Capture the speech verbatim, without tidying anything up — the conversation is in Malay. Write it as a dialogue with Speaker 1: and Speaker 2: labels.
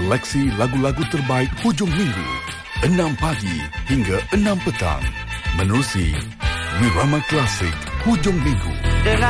Speaker 1: Seleksi lagu-lagu terbaik hujung minggu, enam pagi hingga enam petang. Menerusi Wirama Klasik Hujung Minggu.